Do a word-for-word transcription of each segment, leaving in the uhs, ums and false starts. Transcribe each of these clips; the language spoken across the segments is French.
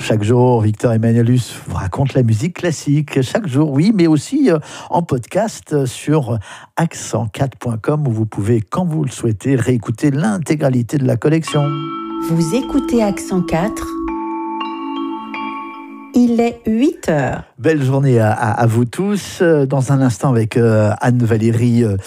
chaque jour, Victor Emmanuelus vous raconte la musique classique. Chaque jour, oui, mais aussi en podcast sur accent quatre point com où vous pouvez, quand vous le souhaitez, réécouter l'intégralité de la collection. Vous écoutez Accent quatre. Il est huit heures. Belle journée à, à, à vous tous. Dans un instant avec euh, Anne-Valérie, euh,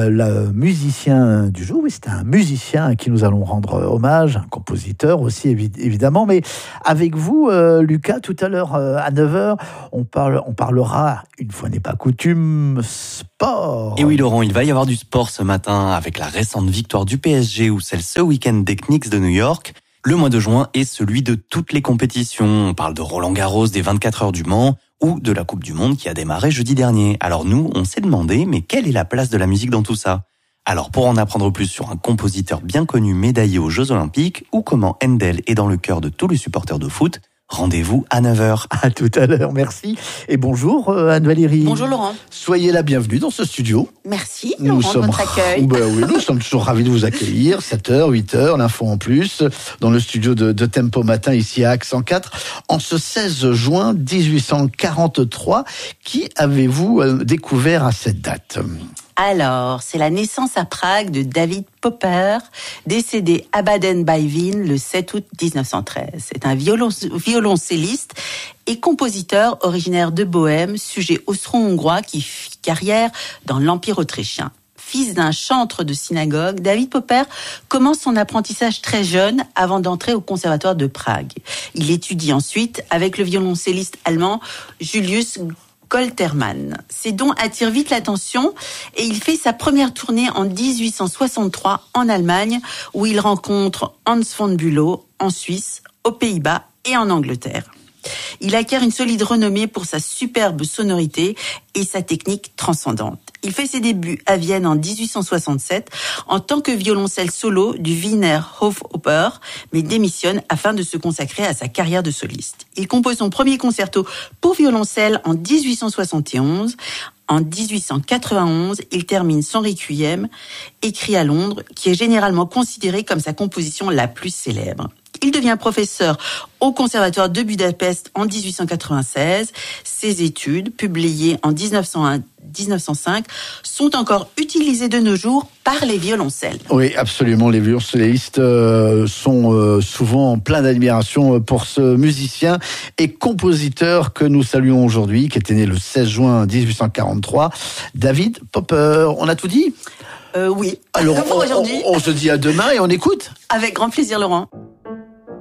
le musicien du jour. Oui, c'est un musicien à qui nous allons rendre hommage, un compositeur aussi évidemment. Mais avec vous, euh, Lucas, tout à l'heure euh, à neuf heures, on, parle, on parlera, une fois n'est pas coutume, sport. Et oui Laurent, il va y avoir du sport ce matin avec la récente victoire du P S G ou celle ce week-end des Knicks de New York. Le mois de juin est celui de toutes les compétitions. On parle de Roland-Garros, des vingt-quatre heures du Mans ou de la Coupe du Monde qui a démarré jeudi dernier. Alors nous, on s'est demandé, mais quelle est la place de la musique dans tout ça ? Alors pour en apprendre plus sur un compositeur bien connu médaillé aux Jeux Olympiques ou comment Handel est dans le cœur de tous les supporters de foot, rendez-vous à neuf heures. À tout à l'heure, merci. Et bonjour euh, Anne-Valérie. Bonjour Laurent. Soyez la bienvenue dans ce studio. Merci nous Laurent sommes de votre accueil. Ben oui, nous sommes toujours ravis de vous accueillir. sept heures, huit heures, l'info en plus, dans le studio de, de Tempo Matin, ici à Accent quatre. En ce seize juin dix-huit cent quarante-trois, qui avez-vous euh, découvert à cette date ? Alors, c'est la naissance à Prague de David Popper, décédé à Baden-Baden le sept août dix-neuf cent treize. C'est un violon, violoncelliste et compositeur originaire de Bohême, sujet austro-hongrois qui fit carrière dans l'Empire autrichien. Fils d'un chantre de synagogue, David Popper commence son apprentissage très jeune avant d'entrer au conservatoire de Prague. Il étudie ensuite avec le violoncelliste allemand Julius Goltermann. Ses dons attirent vite l'attention et il fait sa première tournée en dix-huit cent soixante-trois en Allemagne où il rencontre Hans von Bülow en Suisse, aux Pays-Bas et en Angleterre. Il acquiert une solide renommée pour sa superbe sonorité et sa technique transcendante. Il fait ses débuts à Vienne en dix-huit cent soixante-sept en tant que violoncelle solo du Wiener Hofoper, mais démissionne afin de se consacrer à sa carrière de soliste. Il compose son premier concerto pour violoncelle en dix-huit cent soixante et onze. En dix-huit cent quatre-vingt-onze, il termine son Requiem, écrit à Londres, qui est généralement considéré comme sa composition la plus célèbre. Il devient professeur au Conservatoire de Budapest en dix-huit cent quatre-vingt-seize. Ses études, publiées en dix-neuf cent un à dix-neuf cent cinq, sont encore utilisées de nos jours par les violoncelles. Oui, absolument. Les violoncellistes euh, sont euh, souvent pleins d'admiration pour ce musicien et compositeur que nous saluons aujourd'hui, qui était né le seize juin dix-huit cent quarante-trois, David Popper. On a tout dit ? Euh, oui. Alors, pour on, aujourd'hui. on, on se dit à demain et on écoute ? Avec grand plaisir, Laurent.